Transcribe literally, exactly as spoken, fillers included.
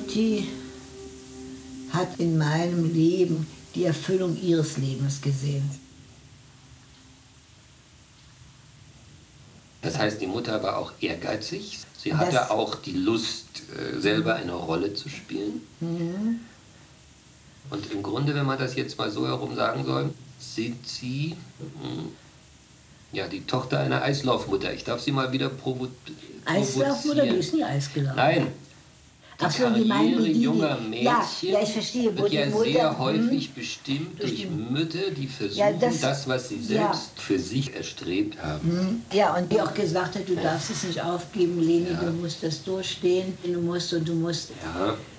Mutti hat in meinem Leben die Erfüllung ihres Lebens gesehen. Das heißt, die Mutter war auch ehrgeizig. Sie Das- hatte auch die Lust, äh, selber eine Rolle zu spielen. Mhm. Und im Grunde, wenn man das jetzt mal so herum sagen soll, sind Sie mh, ja, die Tochter einer Eislaufmutter. Ich darf Sie mal wieder provo Eislaufmutter, du provozieren. bist nie Eis gelaufen. Nein. Die Ach so, die meinen, Karriere die- die- junger ja, Mädchen ja, ich verstehe, wo wird die ja Mutter- sehr hm, häufig bestimmt durch durch die- Mütter, die versuchen, Ja, das, das- was sie ja. selbst für sich erstrebt haben. Ja, und die auch gesagt hat, du darfst es nicht aufgeben, Leni, Ja. du musst das durchstehen, du musst und du musst. Ja,